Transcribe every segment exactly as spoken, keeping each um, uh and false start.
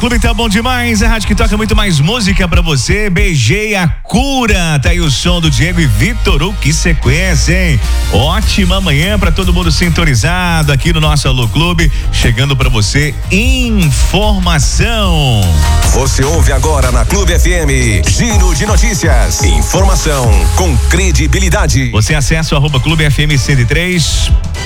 Clube tá bom demais, é a rádio que toca muito mais música pra você. Beijei a cura, tá aí o som do Diego e Vitor, o que sequência, hein? Ótima manhã pra todo mundo sintonizado aqui no nosso Alô Clube, chegando pra você informação. Você ouve agora na Clube F M, Giro de Notícias, informação com credibilidade. Você acessa o arroba Clube F M cento e três.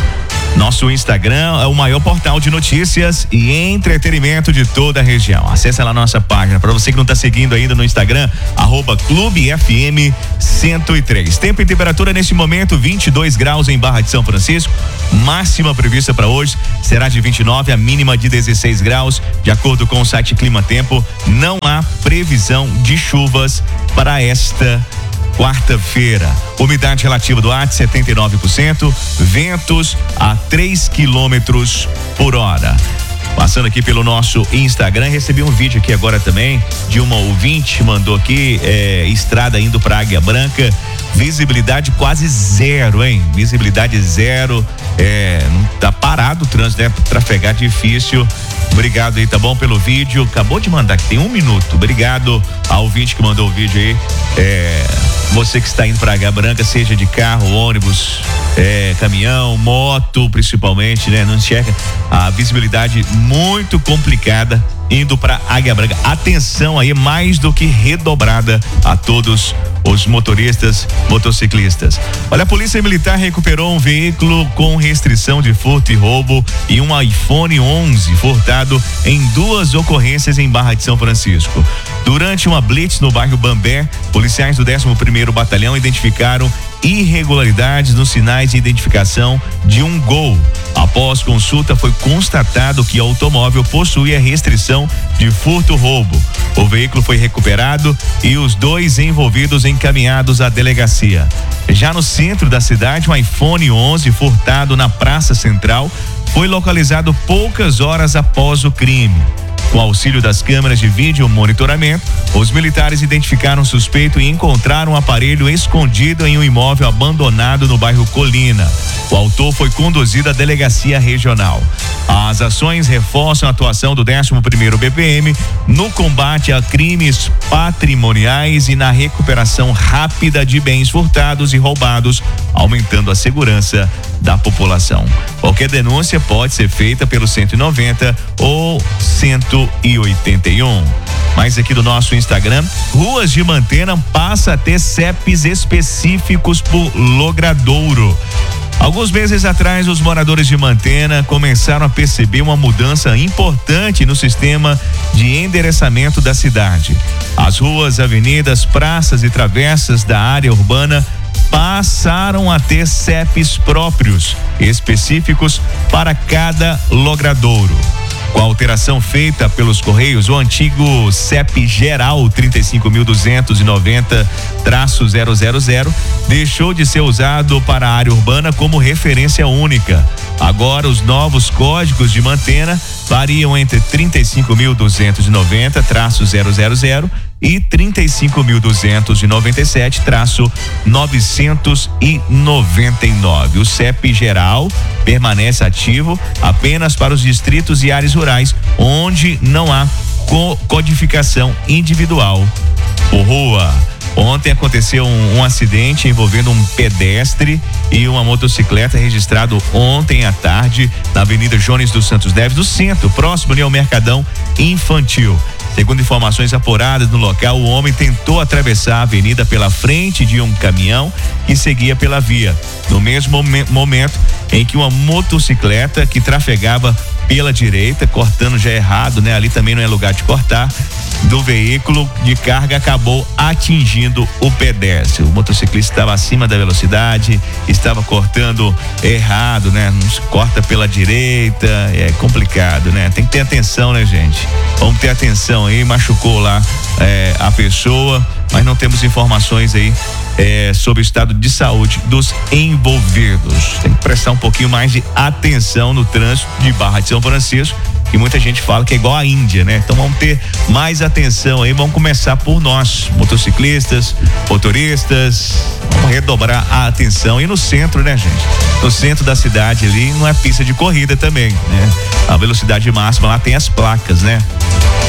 Nosso Instagram é o maior portal de notícias e entretenimento de toda a região. Acesse lá a nossa página. Para você que não está seguindo ainda no Instagram, arroba Clube F M cento e três. Tempo e temperatura neste momento, vinte e dois graus em Barra de São Francisco. Máxima prevista para hoje será de vinte e nove, a mínima de dezesseis graus. De acordo com o site Clima Tempo, não há previsão de chuvas para esta quarta-feira. Umidade relativa do ar de setenta e nove por cento, ventos a três quilômetros por hora. Passando aqui pelo nosso Instagram, recebi um vídeo aqui agora também de uma ouvinte, mandou aqui é, estrada indo para Águia Branca, visibilidade quase zero, hein? Visibilidade zero, é, tá parado o trânsito, né? Trafegar difícil. Obrigado aí, tá bom, pelo vídeo. Acabou de mandar, que tem um minuto. Obrigado ao ouvinte que mandou o vídeo aí. É, você que está indo para Águia Branca, seja de carro, ônibus, é, caminhão, moto, principalmente, né? Não enxerga, a visibilidade muito complicada indo para Águia Branca. Atenção aí, mais do que redobrada a todos os motoristas, motociclistas. Olha, a Polícia Militar recuperou um veículo com restrição de furto e roubo e um iPhone onze furtado em duas ocorrências em Barra de São Francisco. Durante uma blitz no bairro Bambé, policiais do décimo primeiro Batalhão identificaram irregularidades nos sinais de identificação de um Gol. Após consulta, foi constatado que o automóvel possuía restrição de furto-roubo. O veículo foi recuperado e os dois envolvidos encaminhados à delegacia. Já no centro da cidade, um iPhone onze furtado na Praça Central foi localizado poucas horas após o crime. Com auxílio das câmeras de vídeo monitoramento, os militares identificaram o suspeito e encontraram um aparelho escondido em um imóvel abandonado no bairro Colina. O autor foi conduzido à delegacia regional. As ações reforçam a atuação do décimo primeiro B P M no combate a crimes patrimoniais e na recuperação rápida de bens furtados e roubados, aumentando a segurança da população. Qualquer denúncia pode ser feita pelo cento e noventa ou cento e oitenta e um. Mais aqui do nosso Instagram, Ruas de Mantena passa a ter C E Ps específicos por logradouro. Alguns meses atrás, os moradores de Mantena começaram a perceber uma mudança importante no sistema de endereçamento da cidade. As ruas, avenidas, praças e travessas da área urbana passaram a ter C E Ps próprios, específicos para cada logradouro. Com a alteração feita pelos Correios, o antigo C E P geral trinta e cinco mil duzentos e noventa traço zero zero zero deixou de ser usado para a área urbana como referência única. Agora, os novos códigos de Mantena variam entre trinta e cinco mil duzentos e noventa traço zero zero zero e trinta e cinco mil duzentos e noventa e sete traço novecentos e noventa e nove. O C E P geral permanece ativo apenas para os distritos e áreas rurais onde não há co- codificação individual por rua. Ontem aconteceu um, um acidente envolvendo um pedestre e uma motocicleta registrado ontem à tarde na Avenida Jones dos Santos Neves, no centro, próximo ali ao Mercadão Infantil. Segundo informações apuradas no local, o homem tentou atravessar a avenida pela frente de um caminhão que seguia pela via. No mesmo momento em que uma motocicleta que trafegava pela direita, cortando já errado, né? Ali também não é lugar de cortar, do veículo de carga acabou atingindo o pedestre. O motociclista estava acima da velocidade, estava cortando errado, né? Não se corta pela direita, é complicado, né? Tem que ter atenção, né, gente? Vamos ter atenção aí, machucou lá é, a pessoa, mas não temos informações aí é, sobre o estado de saúde dos envolvidos. Tem que prestar um pouquinho mais de atenção no trânsito de Barra de São Francisco, que muita gente fala que é igual a Índia, né? Então vamos ter mais atenção aí, vamos começar por nós, motociclistas, motoristas, vamos redobrar a atenção. E no centro, né, gente? No centro da cidade ali não é pista de corrida também, né? A velocidade máxima lá tem as placas, né?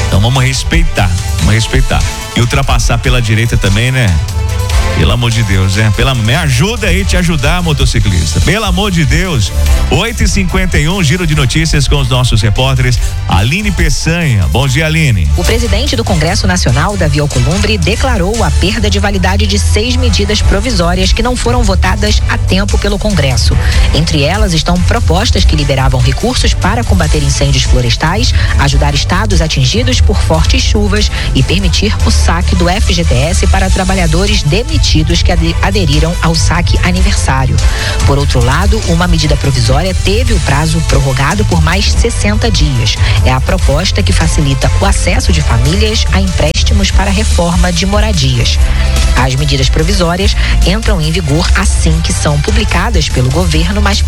Então vamos respeitar, vamos respeitar. E ultrapassar pela direita também, né? Pelo amor de Deus, né? Pela, me ajuda aí, te ajudar, motociclista. Pelo amor de Deus. oito e cinquenta e um, giro de notícias com os nossos repórteres. Aline Peçanha. Bom dia, Aline. O presidente do Congresso Nacional, Davi Alcolumbre, declarou a perda de validade de seis medidas provisórias que não foram votadas a tempo pelo Congresso. Entre elas estão propostas que liberavam recursos para combater incêndios florestais, ajudar estados atingidos por fortes chuvas e permitir o saque do F G T S para trabalhadores demitidos que aderiram ao saque aniversário. Por outro lado, uma medida provisória teve o prazo prorrogado por mais sessenta dias. É a proposta que facilita o acesso de famílias a empréstimos para reforma de moradias. As medidas provisórias entram em vigor assim que são publicadas pelo governo, mas